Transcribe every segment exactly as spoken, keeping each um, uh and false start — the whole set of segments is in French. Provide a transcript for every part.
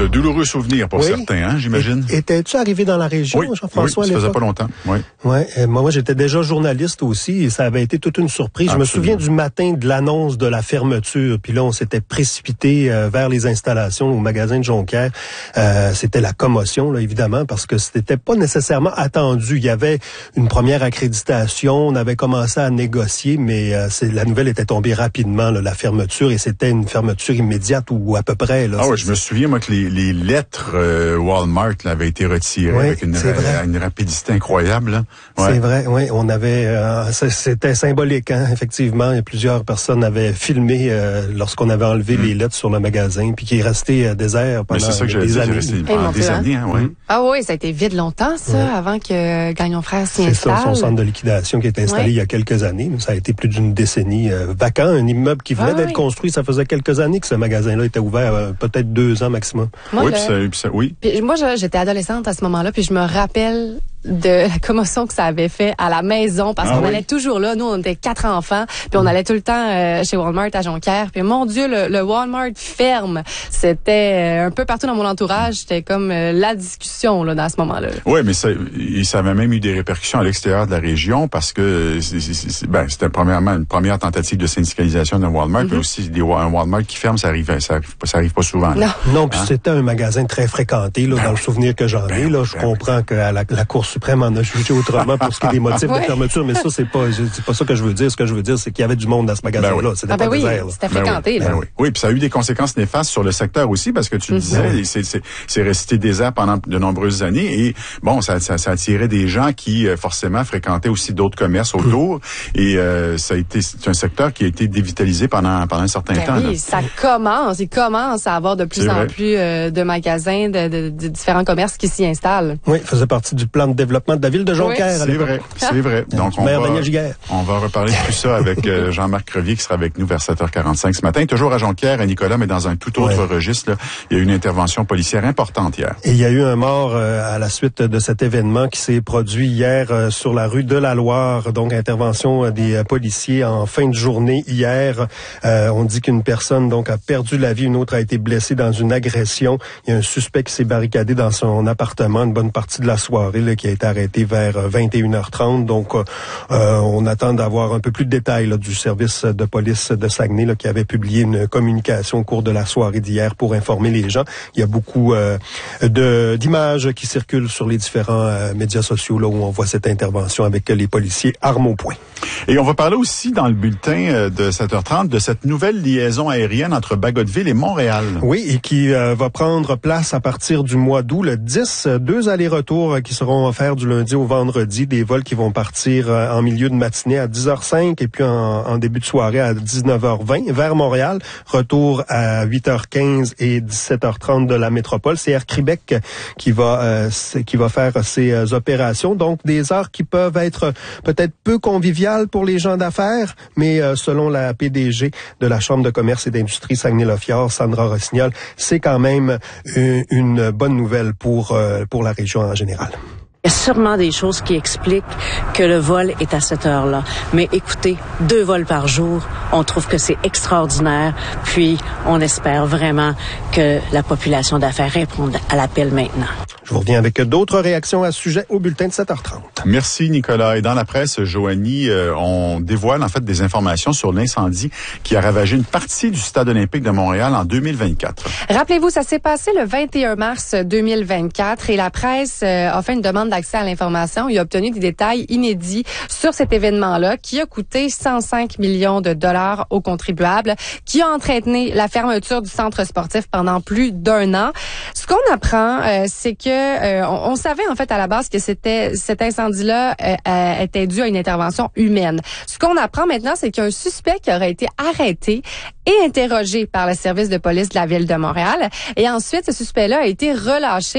De douloureux souvenirs pour oui. certains, hein, j'imagine. Et, étais-tu arrivé dans la région, oui, Jean-François? Oui, ça faisait pas longtemps. Oui. Ouais, euh, moi, j'étais déjà journaliste aussi et ça avait été toute une surprise. Absolument. Je me souviens du matin de l'annonce de la fermeture. Puis là, on s'était précipité euh, vers les installations au magasin de Jonquière. Euh, c'était la commotion, là, évidemment, parce que c'était pas nécessairement attendu. Il y avait une première accréditation, on avait commencé à négocier, mais euh, c'est, la nouvelle était tombée rapidement, là, la fermeture, et c'était une fermeture immédiate ou, ou à peu près. Là, ah oui, je me souviens, moi, que les, les lettres euh, Walmart là, avaient été retirées oui, avec une, ra- une rapidité incroyable. Là. Ouais. C'est vrai, oui. On avait, euh, c'était symbolique, hein, effectivement. Et plusieurs personnes avaient filmé euh, lorsqu'on avait enlevé mm. les lettres sur le magasin, puis qui est resté euh, désert pendant Mais c'est ça que des dit, années. Resté pendant des années, hein, ouais. Mm. Ah oui, ça a été vide longtemps, ça, ouais. avant que Gagnon Frères s'y installe. C'est ça, son centre de liquidation qui a été installé ouais. il y a quelques années. Ça a été plus d'une décennie euh, vacant, un immeuble qui venait ah, d'être oui. construit. Ça faisait quelques années que ce magasin-là était ouvert, euh, peut-être deux ans maximum. Moi, oui, le... puis ça, puis ça, oui. Puis moi, j'étais adolescente à ce moment-là, puis je me rappelle de la commotion que ça avait fait à la maison, parce ah, qu'on oui. allait toujours là. Nous, on était quatre enfants, puis on allait tout le temps euh, chez Walmart à Jonquière. Puis mon Dieu, le, le Walmart ferme. C'était euh, un peu partout dans mon entourage. C'était comme euh, la discussion là dans ce moment-là. Oui, mais ça, ça avait même eu des répercussions à l'extérieur de la région, parce que c'est, c'est, c'est, ben, c'était premièrement une première tentative de syndicalisation d'un Walmart, mm-hmm. mais aussi des, un Walmart qui ferme, ça arrive, ça arrive, ça arrive pas souvent. Non, non puis hein? c'était un magasin très fréquenté là, ben dans oui. le souvenir que j'en ben ai. Là, je ben comprends oui. que à la, la Cour suprême en a jugé autrement pour ce qui est des motifs ouais. de fermeture, mais ça, c'est pas, c'est pas ça que je veux dire. Ce que je veux dire, c'est qu'il y avait du monde dans ce magasin-là. Ben oui. C'était ah ben pas oui, désert. C'était fréquenté, ben là. Oui. oui, oui, puis ça a eu des conséquences néfastes sur le secteur aussi, parce que tu le disais, mm-hmm. c'est, c'est, c'est resté désert pendant de nombreuses années, et bon, ça, ça, ça attirait des gens qui, euh, forcément, fréquentaient aussi d'autres commerces autour, mm-hmm. et euh, ça a été, c'est un secteur qui a été dévitalisé pendant, pendant un certain ben temps. Oui, là. ça commence, il commence à avoir de plus c'est en vrai. plus euh, de magasins, de, de, de différents commerces qui s'y installent. Oui, ça faisait partie du plan de développement de la ville de Jonquière. Oui. C'est vrai, c'est vrai. Donc, on va, on va reparler de tout ça avec euh, Jean-Marc Crevier qui sera avec nous vers sept heures quarante-cinq ce matin. Toujours à Jonquière, à Nicolas, mais dans un tout autre ouais. registre. Là. Il y a eu une intervention policière importante hier. Et il y a eu un mort euh, à la suite de cet événement qui s'est produit hier euh, sur la rue de la Loire. Donc, intervention euh, des euh, policiers en fin de journée hier. Euh, on dit qu'une personne donc a perdu la vie, une autre a été blessée dans une agression. Il y a un suspect qui s'est barricadé dans son appartement une bonne partie de la soirée, là, qui a été arrêté vers euh, vingt et une heures trente. Donc, euh, on attend d'avoir un peu plus de détails là, du service de police de Saguenay là, qui avait publié une communication au cours de la soirée d'hier pour informer les gens. Il y a beaucoup euh, de d'images qui circulent sur les différents euh, médias sociaux là où on voit cette intervention avec les policiers armes au poing. Et on va parler aussi dans le bulletin de sept heures trente de cette nouvelle liaison aérienne entre Bagotville et Montréal. Oui, et qui euh, va prendre place à partir du mois d'août, le dix. Deux allers-retours euh, qui seront offerts du lundi au vendredi, des vols qui vont partir euh, en milieu de matinée à dix heures cinq et puis en, en début de soirée à dix-neuf heures vingt vers Montréal. Retour à huit heures quinze et dix-sept heures trente de la métropole. C'est Air Québec qui va euh, qui va faire ces euh, opérations. Donc, des heures qui peuvent être peut-être peu conviviales pour les gens d'affaires, mais euh, selon la P D G de la Chambre de commerce et d'industrie Saguenay-Lac-Fjord, Sandra Rossignol, c'est quand même une, une bonne nouvelle pour euh, pour la région en général. Il y a sûrement des choses qui expliquent que le vol est à cette heure-là. Mais écoutez, deux vols par jour, on trouve que c'est extraordinaire. Puis, on espère vraiment que la population d'affaires réponde à l'appel maintenant. Je vous reviens avec d'autres réactions à ce sujet au bulletin de sept heures trente. Merci, Nicolas. Et dans la presse, Joanie, euh, on dévoile en fait des informations sur l'incendie qui a ravagé une partie du Stade olympique de Montréal en deux mille vingt-quatre. Rappelez-vous, ça s'est passé le vingt et un mars deux mille vingt-quatre et la presse euh, a fait une demande d'accès à l'information. Il a obtenu des détails inédits sur cet événement-là qui a coûté cent cinq millions de dollars aux contribuables, qui a entraîné la fermeture du centre sportif pendant plus d'un an. Ce qu'on apprend, euh, c'est que euh, on, on savait en fait à la base que c'était cet incendie-là euh, euh, était dû à une intervention humaine. Ce qu'on apprend maintenant, c'est qu'il y a un suspect qui aurait été arrêté et interrogé par le service de police de la ville de Montréal. Et ensuite, ce suspect-là a été relâché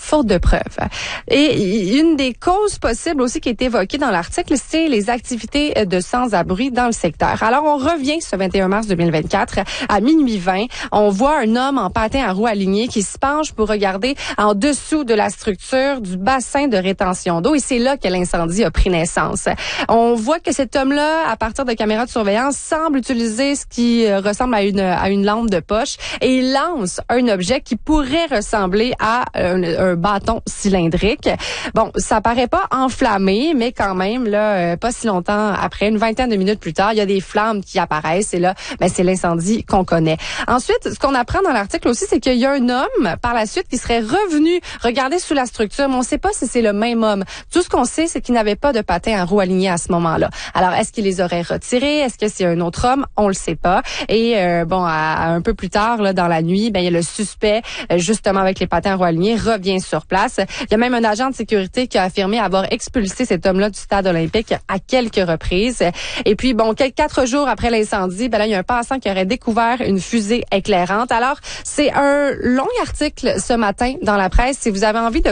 faute de preuves. Et une des causes possibles aussi qui est évoquée dans l'article, c'est les activités de sans-abri dans le secteur. Alors, on revient ce vingt et un mars deux mille vingt-quatre à minuit vingt. On voit un homme en patin à roues alignées qui se penche pour regarder en dessous de la structure du bassin de rétention d'eau et c'est là que l'incendie a pris naissance. On voit que cet homme-là, à partir de caméras de surveillance, semble utiliser ce qui ressemble à une, à une lampe de poche et il lance un objet qui pourrait ressembler à un, un bâton cylindrique. Bon, ça paraît pas enflammé, mais quand même, là, pas si longtemps après, une vingtaine de minutes plus tard, il y a des flammes qui apparaissent et là, ben, c'est l'incendie qu'on connaît. Ensuite, ce qu'on apprend dans l'article aussi, c'est qu'il y a un homme, par la suite, qui serait revenu regarder sous la structure, mais on ne sait pas si c'est le même homme. Tout ce qu'on sait, c'est qu'il n'avait pas de patins à roues alignés à ce moment-là. Alors, est-ce qu'il les aurait retirés? Est-ce que c'est un autre homme? On le sait pas. Et euh, bon, à, à un peu plus tard, là, dans la nuit, ben il y a le suspect, justement avec les patins à roues alignés, revient sur place. Il y a même un agent de sécurité qui a affirmé avoir expulsé cet homme-là du stade olympique à quelques reprises. Et puis, bon, quelques quatre jours après l'incendie, ben là, il y a un passant qui aurait découvert une fusée éclairante. Alors, c'est un long article ce matin dans la presse. Si vous avez envie de